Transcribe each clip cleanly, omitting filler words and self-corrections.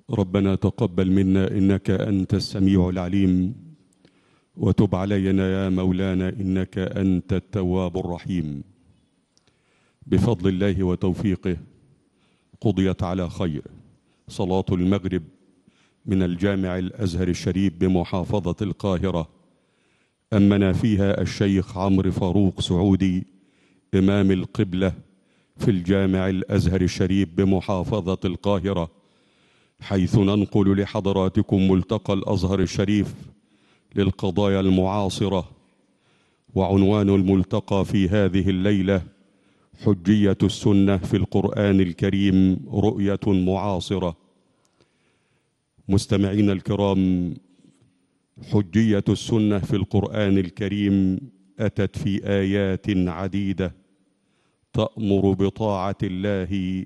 ربنا تقبل منا إنك أنت السميع العليم، وتب علينا يا مولانا إنك أنت التواب الرحيم. بفضل الله وتوفيقه قضيت على خير صلاة المغرب من الجامع الأزهر الشريف بمحافظة القاهرة. أمنا فيها الشيخ عمرو فاروق سعودي إمام القبلة في الجامع الأزهر الشريف بمحافظة القاهرة، حيث ننقل لحضراتكم ملتقى الأزهر الشريف للقضايا المعاصرة. وعنوان الملتقى في هذه الليلة: حجية السنة في القرآن الكريم رؤية معاصرة. مستمعين الكرام، حجية السنة في القرآن الكريم أتت في آيات عديدة تأمر بطاعة الله،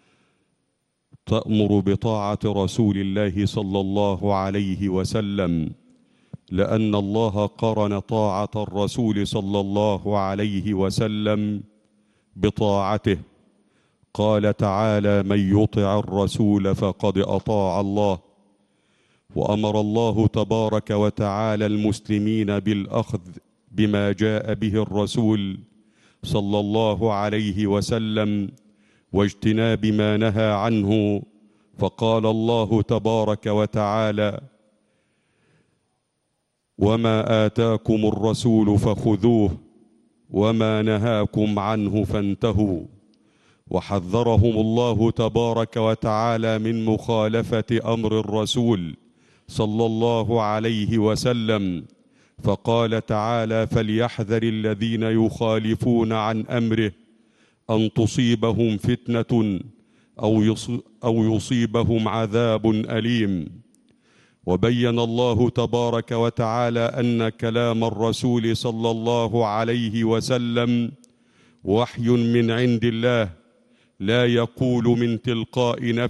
تأمر بطاعة رسول الله صلى الله عليه وسلم، لأن الله قرن طاعة الرسول صلى الله عليه وسلم بطاعته. قال تعالى: من يطع الرسول فقد أطاع الله. وأمر الله تبارك وتعالى المسلمين بالأخذ بما جاء به الرسول صلى الله عليه وسلم واجتناب ما نهى عنه. فقال الله تبارك وتعالى: وما آتاكم الرسول فخذوه وما نهاكم عنه فانتهوا. وحذرهم الله تبارك وتعالى من مخالفة أمر الرسول صلى الله عليه وسلم، فقال تعالى: فليحذر الذين يخالفون عن أمره أن تصيبهم فتنة أو يصيبهم عذاب أليم. وبين الله تبارك وتعالى أن كلام الرسول صلى الله عليه وسلم وحي من عند الله، لا يقول من تلقاء نفسه